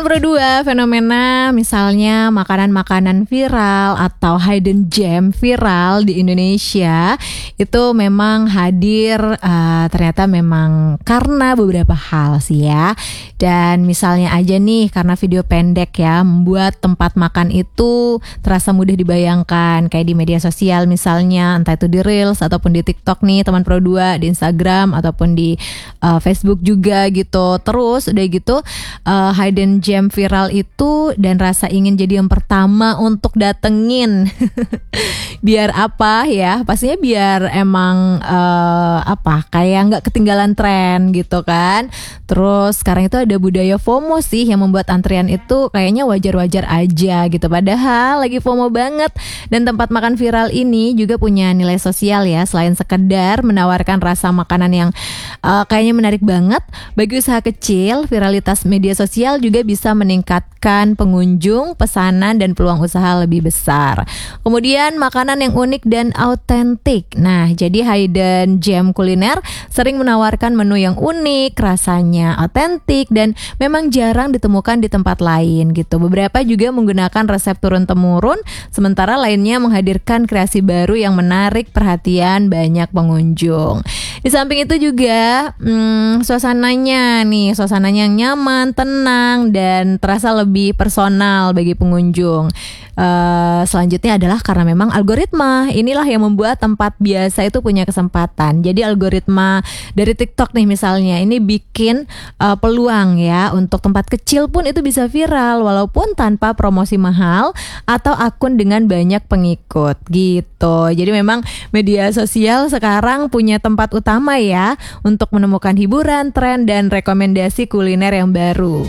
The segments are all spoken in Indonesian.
Berdua, fenomena misalnya makanan-makanan viral atau hidden gem viral di Indonesia itu memang hadir ternyata memang karena beberapa hal sih ya. Dan misalnya aja nih karena video pendek ya membuat tempat makan itu terasa mudah dibayangkan kayak di media sosial misalnya, entah itu di Reels ataupun di TikTok nih teman Pro 2, di Instagram ataupun di Facebook juga gitu. Terus udah gitu hidden gem viral itu dan rasa ingin jadi yang pertama untuk datengin. Biar apa ya? Pastinya biar emang kayak nggak ketinggalan tren gitu kan. Terus sekarang itu ada budaya FOMO sih yang membuat antrian itu kayaknya wajar-wajar aja gitu. Padahal lagi FOMO banget. Dan tempat makan viral ini juga punya nilai sosial ya. Selain sekedar menawarkan rasa makanan yang kayaknya menarik banget, bagi usaha kecil, viralitas media sosial juga bisa meningkatkan pengunjung, pesanan, dan peluang usaha lebih besar. Kemudian makanan yang unik dan autentik. Nah, jadi hidden gem kuliner sering menawarkan menu yang unik, rasanya autentik, dan memang jarang ditemukan di tempat lain gitu. Beberapa juga menggunakan resep turun-temurun, sementara lainnya menghadirkan kreasi baru yang menarik perhatian banyak pengunjung. Di samping itu juga suasananya yang nyaman, tenang, dan terasa lebih personal bagi pengunjung. Selanjutnya adalah karena memang algoritma. Inilah yang membuat tempat biasa itu punya kesempatan. Jadi algoritma dari TikTok nih misalnya, ini bikin peluang ya untuk tempat kecil pun itu bisa viral walaupun tanpa promosi mahal atau akun dengan banyak pengikut gitu. Jadi memang media sosial sekarang punya tempat utama ya untuk menemukan hiburan, tren, dan rekomendasi kuliner yang baru.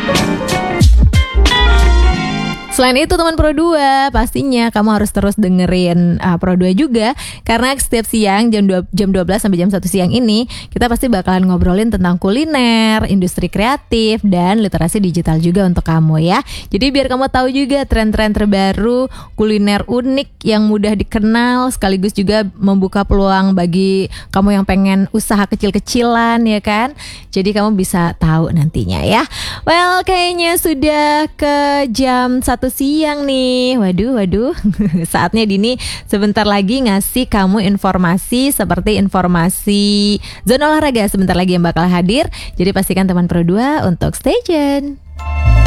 Selain itu teman Pro 2, pastinya kamu harus terus dengerin Pro 2 juga. Karena setiap siang jam 12 sampai jam 1 siang ini kita pasti bakalan ngobrolin tentang kuliner, industri kreatif, dan literasi digital juga untuk kamu ya. Jadi biar kamu tahu juga tren-tren terbaru, kuliner unik yang mudah dikenal, sekaligus juga membuka peluang bagi kamu yang pengen usaha kecil-kecilan ya kan. Jadi kamu bisa tahu nantinya ya. Well, kayaknya sudah ke jam 1 siang nih. Waduh. Saatnya Dini sebentar lagi ngasih kamu informasi seperti informasi zona olahraga sebentar lagi yang bakal hadir. Jadi pastikan teman Pro 2 untuk stay tune.